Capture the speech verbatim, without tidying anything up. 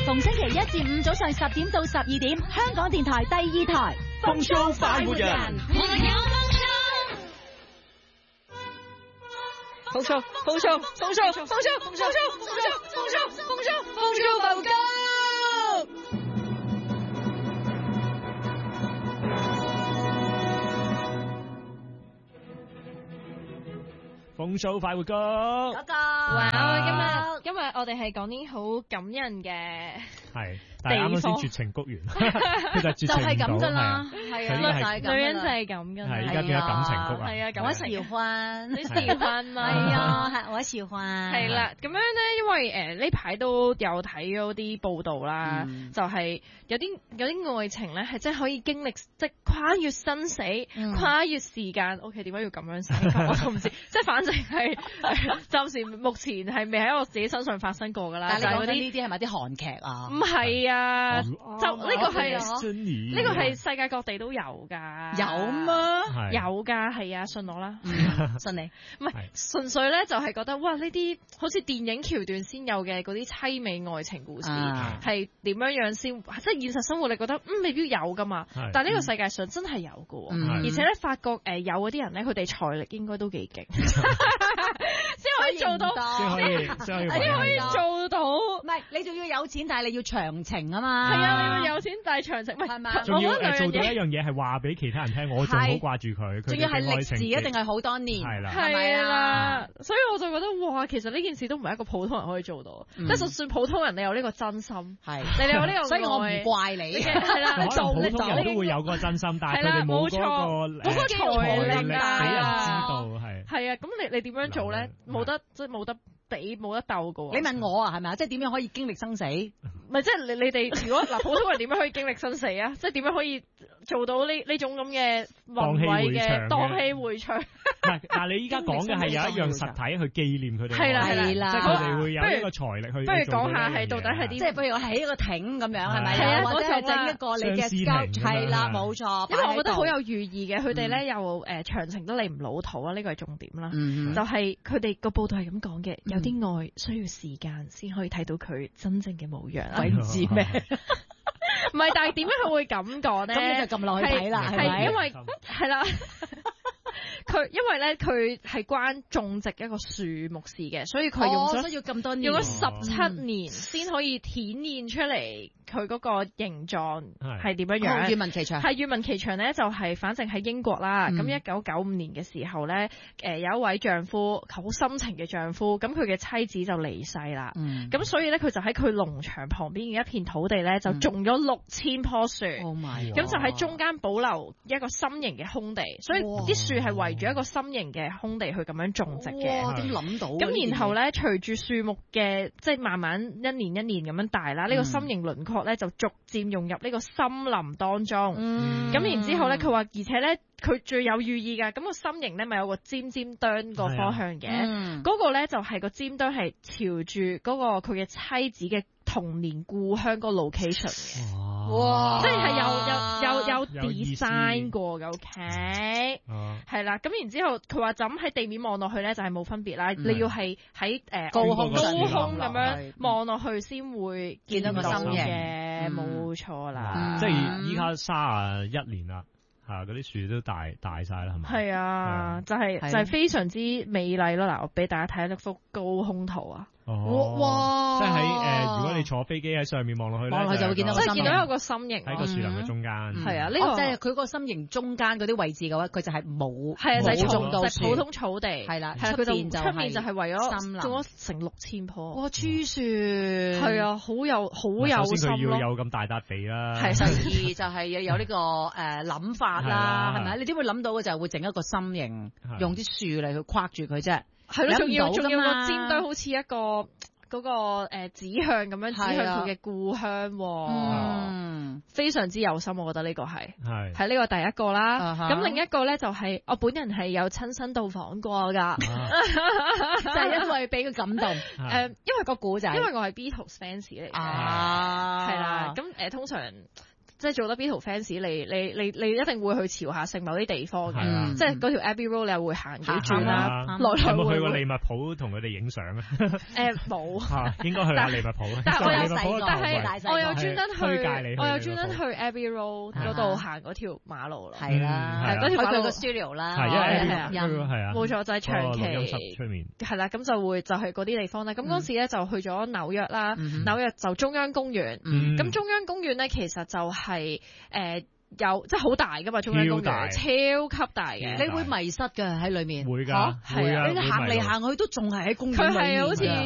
逢星期一至五早上十點到十二點，香港電台第二台。 風騷快活人， 我有風騷，風騷，風騷，風騷，風騷，風騷，風騷，風騷，風騷，風騷快活家。 風騷快活歌， 嗰個哇！今日今日我哋係講啲好感人嘅， 係，但係啱啱先絕情谷完，佢就絕情就係咁噶唔到， 啦，係啊， 女人就係咁噶啦， 係而家變咗感情谷啊， 係啊， 我喜歡， 你喜歡嘛？ 係啊，係我喜歡， 係啦，咁樣咧，因為誒呢排都有睇咗啲報道啦，就係有啲有啲愛情咧係真係可以經歷即係跨越生死、跨越時間。O K， 點解要咁樣寫？我都唔知，即係反正係暫時目前係未喺我自己身上發生過噶啦。 但係你講緊呢啲係咪啲韓劇啊？ 唔係啊，就呢個係呢呢個係世界各地都有㗎。 有嗎？ 有㗎，係啊，信我啦， 信你。 唔係純粹咧，就係覺得哇，呢啲好似電影橋段先有嘅嗰啲凄美愛情故事，係點樣樣先？即係現實生活，你覺得嗯未必有㗎嘛？但係呢個世界上真係有㗎，而且咧發覺誒有嗰啲人咧，佢哋財力應該都幾勁，先可以做到， 先可以先可以做到。 唔係你仲要有錢，但係你要長情啊嘛。 係啊，你要有錢但係長情，唔係嘛？ 仲要誒做到一樣嘢係話俾其他人聽，我仲好掛住佢。 仲要係歷時一定係好多年。 係啦， 係啦，所以我就覺得哇，其實呢件事都唔係一個普通人可以做到，即係就算普通人你有呢個真心， 係你有呢個， 所以我唔怪你。 係啦， 做普通人都會有嗰個真心，但係佢哋冇嗰個嗰個財力俾人知道係。 係啊，咁你你點樣做咧？冇得即係冇得比，冇得鬥噶。 你問我啊，係咪啊？即係點樣可以經歷生死？ 唔係即係你你哋如果嗱普通人點樣可以經歷生死啊？即係點樣可以做到呢呢種咁嘅宏偉嘅蕩氣迴腸？ 唔係，但係你依家講嘅係有一樣實體去紀念佢哋。 係啦係啦， 即係佢哋會有一個財力去。 不如講下係到底係啲， 即係不如我起一個艇咁樣係咪？ 係啊， 或者係整一個你嘅係啦，冇錯。 因為我覺得好有寓意嘅，佢哋咧又誒長情得嚟唔老土啊，呢個係重點啦。就係佢哋個報道係咁講嘅，有啲愛需要時間先可以睇到佢真正嘅模樣。鬼唔知咩？唔係，但係點解佢會咁講咧？ 咁你就撳落去睇啦，係咪？ 因為係啦。佢因為咧，佢係關種植一個樹木事嘅，所以佢用咗需要咁多年， 用咗十七年先可以顯現出嚟佢嗰個形狀係點樣樣。 願聞其詳。係願聞其詳咧，就係反正喺英國啦。咁一九九五年嘅時候咧，誒有一位丈夫好深情嘅丈夫，咁佢嘅妻子就離世啦。咁所以咧，佢就喺佢農場旁邊嘅一片土地咧，就種咗六千棵樹。 Oh my！ 咁就喺中間保留一個心形嘅空地，所以啲樹係圍住一個心形嘅空地去咁樣種植嘅。 哇！點諗到？ 咁然後咧，隨住樹木嘅即係慢慢一年一年咁樣大啦，呢個心形輪廓咧就逐漸融入呢個森林當中。咁然之後咧，佢話而且咧，佢最有寓意㗎。咁個心形咧咪有個尖尖端個方向嘅，嗰個咧就係個尖端係朝住嗰個佢嘅妻子嘅童年故鄉個 location 嘅。哇！即係有有有有 design 過嘅 ，OK，係啦。咁然之後佢話就咁喺地面望落去咧，就係冇分別啦。你要係喺誒高空高空咁樣望落去先會見到個心形嘅，冇錯啦。 即係依家卅一年啦。嚇！嗰啲樹都大大曬啦，係咪？ 係啊，就係就係非常之美麗咯。嗱，我俾大家睇一幅高空圖啊！ 哦，哇！即係喺誒，如果你坐飛機喺上面望落去咧， 望落去就會見到， 即係見到一個心形喺個樹林嘅中間。 係啊，呢個即係佢個心形中間嗰啲位置嘅話，佢就係冇係啊，就係種到普通草地。 係啦， 係佢就出面就係為咗森林， 種咗成六千棵。 哇！黐樹係啊，好有好有心咯。 首先佢要有咁大笪地啦。 係，第二就係要有呢個誒諗法啦，係咪？你點會諗到嘅就係會整一個心形，用啲樹嚟去框住佢啫。 係咯，仲要仲要個尖端好似一個嗰個誒指向咁樣指向佢嘅故鄉。嗯，非常之有心，我覺得呢個係係係呢個第一個啦。咁另一個咧就係我本人係有親身到訪過㗎， 就係因為俾佢感動。誒，因為個古仔， 因為我係 Beatles fans 嚟嘅，係啦。咁誒通常。 即係做得 Beatles fans，你你你你一定會去朝下聖某啲地方嘅， 啊即係嗰條 Abbey Road 你又會行幾轉啦，來來有冇去過回利物浦同佢哋影相啊？ 誒冇， 應該去下利物浦。 但係我有利物浦但係我有專登推介你去， 去我有專登去 Abbey Road 嗰度行嗰條馬路咯。 係啦， 係嗰條馬路個 studio 啦， 係啊係啊， 係啊， 冇錯就係長期錄音室出面。 係啦，咁就會就係嗰啲地方咧。咁嗰時咧就去咗紐約啦，紐約就中央公園。咁中央公園咧其實就係誒。有即係好大噶嘛，中央公園超級大嘅， 你會迷失㗎喺裏面。 會㗎， 係啊，你行嚟行去都仲係喺公園裏面。 佢係好似